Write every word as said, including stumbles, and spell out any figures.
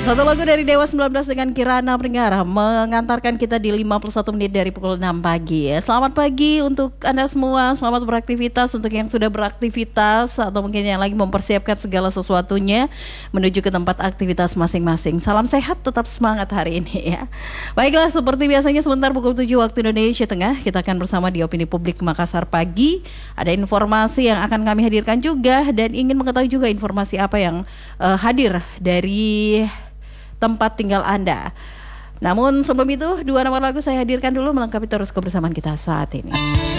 Satu lagu dari Dewa sembilan belas dengan Kirana Pringara mengantarkan kita di lima puluh satu menit dari pukul enam pagi ya. Selamat pagi untuk Anda semua, selamat beraktivitas untuk yang sudah beraktivitas atau mungkin yang lagi mempersiapkan segala sesuatunya menuju ke tempat aktivitas masing-masing. Salam sehat, tetap semangat hari ini ya. Baiklah, seperti biasanya sebentar pukul tujuh waktu Indonesia Tengah kita akan bersama di Opini Publik Makassar Pagi. Ada informasi yang akan kami hadirkan juga dan ingin mengetahui juga informasi apa yang uh, hadir dari tempat tinggal Anda. Namun sebelum itu, dua nomor lagu saya hadirkan dulu melengkapi terus kebersamaan kita saat ini.